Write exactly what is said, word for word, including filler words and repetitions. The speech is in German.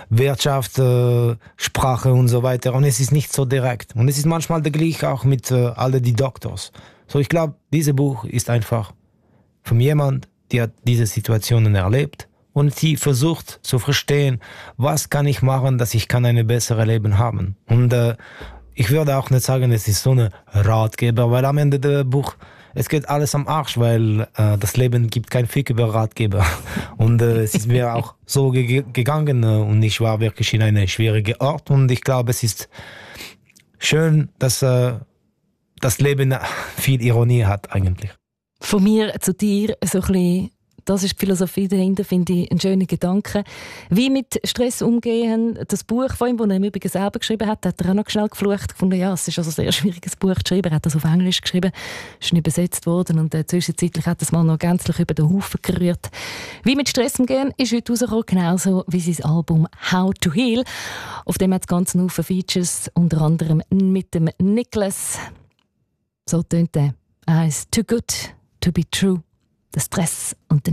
Wirtschaft, äh, Sprache und so weiter. Und es ist nicht so direkt. Und es ist manchmal der gleiche auch mit äh, all die Doktors. So, ich glaube, dieses Buch ist einfach von jemand, der hat diese Situationen erlebt und sie versucht zu verstehen, was kann ich machen, dass ich kann ein besseres Leben haben. Und äh, ich würde auch nicht sagen, es ist so ein Ratgeber, weil am Ende des Buch es geht alles am Arsch, weil äh, das Leben gibt kein Fick über Ratgeber. Und äh, es ist mir auch so ge- gegangen äh, und ich war wirklich in einem schwierigen Ort und ich glaube, es ist schön, dass äh, das Leben viel Ironie hat eigentlich. Von mir zu dir so ein bisschen, das ist die Philosophie dahinter, finde ich ein schöner Gedanke. Wie mit Stress umgehen, das Buch von ihm, das er im Übrigen selber geschrieben hat, hat er auch noch schnell geflucht, gefunden, ja, es ist also ein sehr schwieriges Buch zu schreiben, er hat das auf Englisch geschrieben, ist nicht übersetzt worden und äh, zwischenzeitlich hat es mal noch gänzlich über den Haufen gerührt. Wie mit Stress umgehen ist heute rausgekommen, genauso wie sein Album «How to Heal». Auf dem hat es ganz viele Features, unter anderem mit dem Nicholas. So tönt er. Er heisst «Too Good to be True». Der Stress und